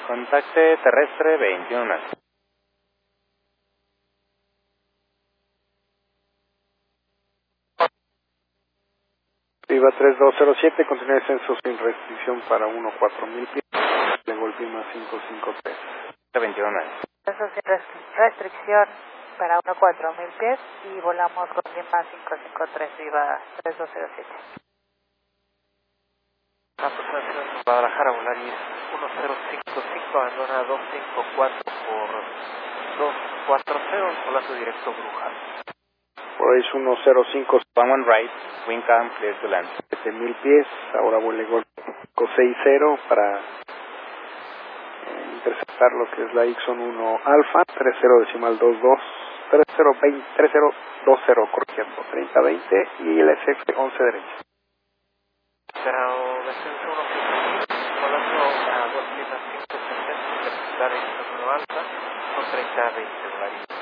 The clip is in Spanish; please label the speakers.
Speaker 1: Contacte terrestre 21.
Speaker 2: Viva 3207, continúa descenso sin restricción para 14000 pies. Le golpe más 553.
Speaker 1: 21.
Speaker 3: Descenso sin restricción para 14000 pies y volamos con Lima 553, Viva 3207.
Speaker 4: Guadalajara, Volaris 1055, abandona 254 por 240, volando directo Brujas.
Speaker 2: Por ahí es 105,
Speaker 1: One right, wind calm, clear to land.
Speaker 2: 7000 pies. Ahora vuele golpe 560 para interceptar lo que es la Ixon 1 Alfa, 30.22, 3020, corrigiendo, 3020 y el SX 11 derecha.
Speaker 4: Pero descenso 1.5, volando a 2 Lima 560, interceptar el 1 Alfa con 30-20, Volaris.